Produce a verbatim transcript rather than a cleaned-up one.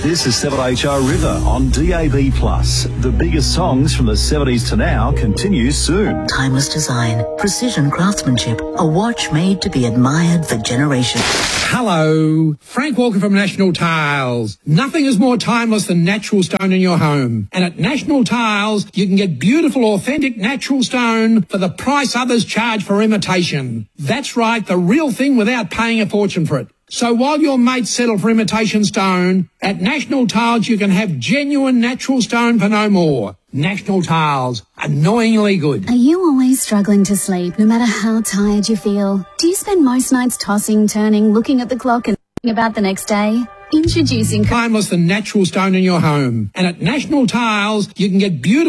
This is seven H R River on D A B plus. The biggest songs from the seventies to now continues soon. Timeless design, precision craftsmanship, a watch made to be admired for generations. Hello, Frank Walker from National Tiles. Nothing is more timeless than natural stone in your home. And at National Tiles, you can get beautiful, authentic natural stone for the price others charge for imitation. That's right, the real thing without paying a fortune for it. So while your mates settle for imitation stone, at National Tiles you can have genuine natural stone for no more. National Tiles, annoyingly good. Are you always struggling to sleep, no matter how tired you feel? Do you spend most nights tossing, turning, looking at the clock and thinking about the next day? Introducing Timeless than natural stone in your home. And at National Tiles, you can get beautiful